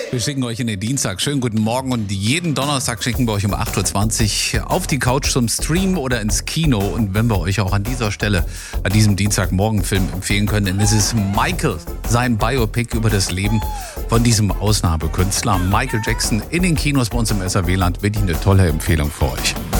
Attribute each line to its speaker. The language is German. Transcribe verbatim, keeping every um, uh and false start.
Speaker 1: Wir schicken euch in den Dienstag. Schönen guten Morgen und jeden Donnerstag schicken wir euch um acht Uhr zwanzig auf die Couch zum Stream oder ins Kino. Und wenn wir euch auch an dieser Stelle, an diesem Dienstagmorgen-Film empfehlen können, dann ist es Michael, sein Biopic über das Leben von diesem Ausnahmekünstler Michael Jackson in den Kinos bei uns im S R W-Land. Wirklich eine tolle Empfehlung für euch.